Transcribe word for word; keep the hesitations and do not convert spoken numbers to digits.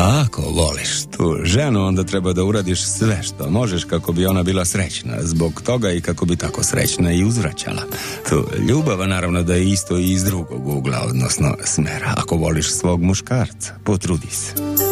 A ako voliš tu ženu, onda treba da uradiš sve što možeš kako bi ona bila srećna. Zbog toga i kako bi tako srećna i uzvraćala. Tu ljubav, naravno da je isto i iz drugog ugla, odnosno smera. Ako voliš svog muškarca, potrudi se.